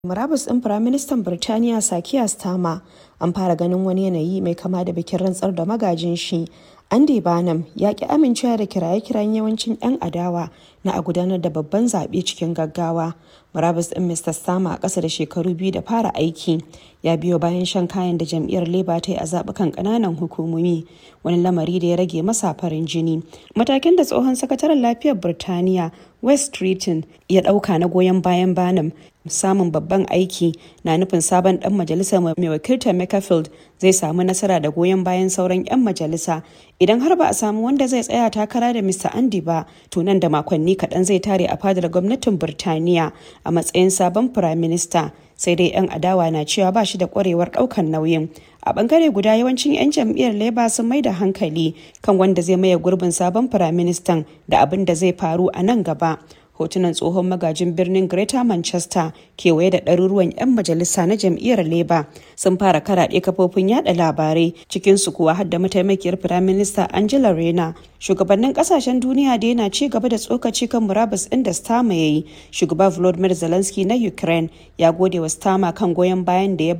Murabus ɗin Firaministan Birtaniya Sir Keir Starmer. An fara ganin wani yanayi mai kama da bikin rantsar da magajin shi. Andy Burnham ya ƙi amincewa da kiraye-kirayen yawancin 'yan adawa na a gudanar da babban zaɓe cikin gaggawa. Murabus ɗin Mr. Starmer a ƙasa da shekaru 2 da fara aiki ya biyo bayan shan kayan da jam'iyyar Labour ta yi a zaɓukan ƙananan hukumomi, wani lamari da ya rage masa farin jini. Matakin da tsohon sakataren lafiyar Birtaniya West Streeton ya ɗauka na goyon bayan Burnham samun babban aiki na nufin sabon ɗan majalisa mai wakiltar Macclesfield zai samu nasara da goyon bayan sauran 'yan majalisa. Idan har ba a samu wanda zai tsaya takara da Mr. Andy ba, to nan da makonni kaɗan zai tare a fadar gwamnatin Birtaniya a matsayin sabon firaminista. Sai dai 'yan adawa na cewa ba shi da ƙwarewar ɗaukar nauyin. A ɓangare guda, yawancin 'yan jam'iyyar Labour sun mai da hankali kan wanda zai maye gurbin sabon firaministan da abin da zai faru a nan gaba. Hotunan tsohon magajin birnin Greater Manchester kewaye da ɗaruruwan 'yan majalisa na jam'iyyar Labour sun fara karaɗe kafofin yada labarai, cikinsu kuwa har da mataimakiyar firaminista Angela Rayner. Shugabannin kasashen duniya da yana ci gaba da tsokaci kan murabus ɗin da Starmer ya yi. Shugaba Volodymyr Zelensky na Ukraine ya gode wa Starmer kan goyon bayan da ya